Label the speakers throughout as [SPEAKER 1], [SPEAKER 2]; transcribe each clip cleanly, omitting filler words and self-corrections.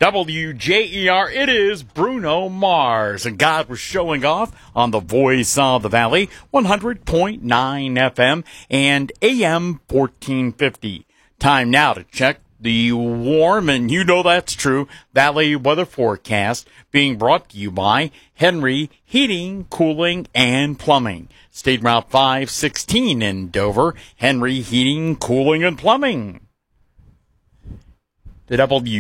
[SPEAKER 1] WJER, it is Bruno Mars, and God was showing off on the Voice of the Valley, 100.9 FM and AM 1450. Time now to check the warm, and you know that's true, Valley weather forecast being brought to you by Henry Heating, Cooling, and Plumbing. State Route 516 in Dover, Henry Heating, Cooling, and Plumbing. The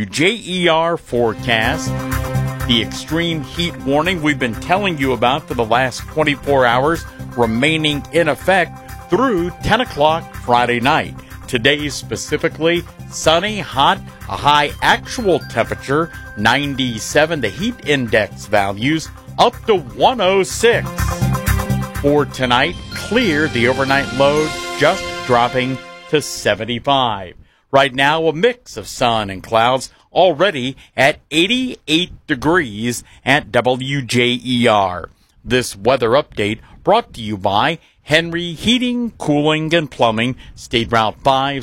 [SPEAKER 1] WJER forecast, the extreme heat warning we've been telling you about for the last 24 hours remaining in effect through 10 o'clock Friday night. Today specifically, sunny, hot, a high actual temperature, 97, the heat index values up to 106. For tonight, clear, the overnight low just dropping to 75. Right now, a mix of sun and clouds, already at 88 degrees at WJER. This weather update brought to you by Henry Heating, Cooling, and Plumbing, State Route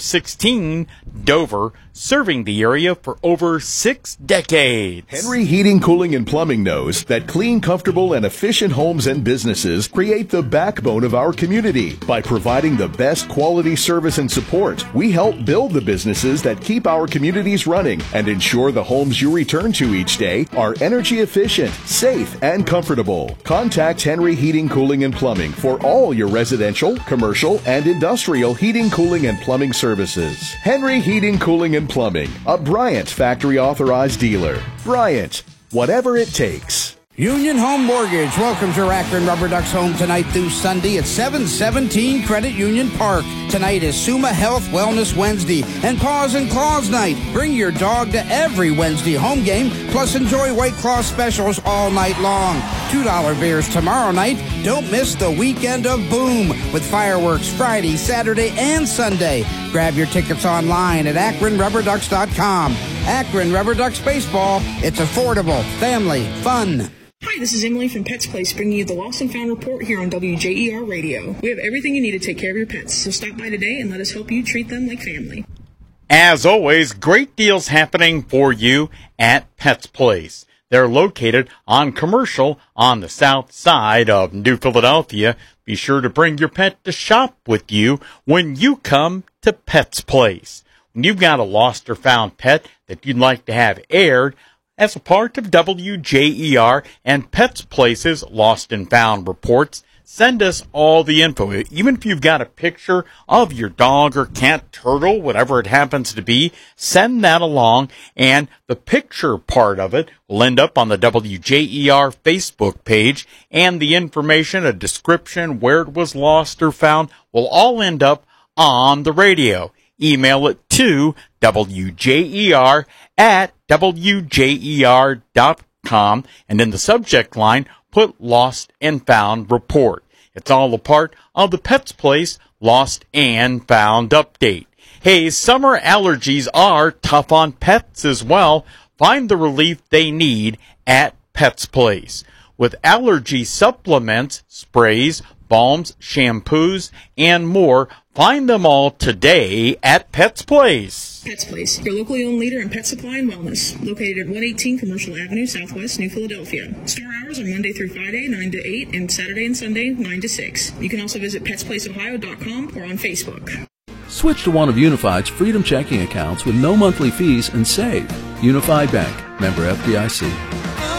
[SPEAKER 1] 516, Dover, serving the area for over 6 decades.
[SPEAKER 2] Henry Heating, Cooling, and Plumbing knows that clean, comfortable, and efficient homes and businesses create the backbone of our community. By providing the best quality service and support, we help build the businesses that keep our communities running and ensure the homes you return to each day are energy efficient, safe, and comfortable. Contact Henry Heating, Cooling, and Plumbing for all your residential, commercial, and industrial heating, cooling, and plumbing services. Henry Heating, Cooling, and Plumbing, a Bryant factory authorized dealer. Bryant, whatever it takes.
[SPEAKER 3] Union Home Mortgage welcomes your Akron Rubber Ducks home tonight through Sunday at 717 Credit Union Park. Tonight is Suma Health Wellness Wednesday and Paws and Claws Night. Bring your dog to every Wednesday home game, plus enjoy White Claw specials all night long. $2 beers tomorrow night. Don't miss the weekend of Boom with fireworks Friday, Saturday, and Sunday. Grab your tickets online at AkronRubberDucks.com. Akron Rubber Ducks Baseball. It's affordable, family, fun.
[SPEAKER 4] Hi, this is Emily from Pets Place, bringing you the Lost and Found Report here on WJER Radio. We have everything you need to take care of your pets, so stop by today and let us help you treat them like family.
[SPEAKER 1] As always, great deals happening for you at Pets Place. They're located on Commercial on the south side of New Philadelphia. Be sure to bring your pet to shop with you when you come to Pets Place. When you've got a lost or found pet that you'd like to have aired as a part of WJER and Pets Place's Lost and Found reports, send us all the info. Even if you've got a picture of your dog or cat, turtle, whatever it happens to be, send that along, and the picture part of it will end up on the WJER Facebook page, and the information, a description, where it was lost or found, will all end up on the radio. Email it to WJER@WJER.com, and in the subject line, put Lost and Found Report. It's all a part of the Pets Place Lost and Found update. Hey, summer allergies are tough on pets as well. Find the relief they need at Pets Place. With allergy supplements, sprays, balms, shampoos, and more, find them all today at Pets Place.
[SPEAKER 4] Pets Place, your locally owned leader in pet supply and wellness, located at 118 Commercial Avenue, Southwest, New Philadelphia. Store hours are Monday through Friday, 9 to 8, and Saturday and Sunday, 9 to 6. You can also visit PetsPlaceOhio.com or on Facebook.
[SPEAKER 5] Switch to one of Unified's Freedom checking accounts with no monthly fees and save. Unified Bank, member FDIC.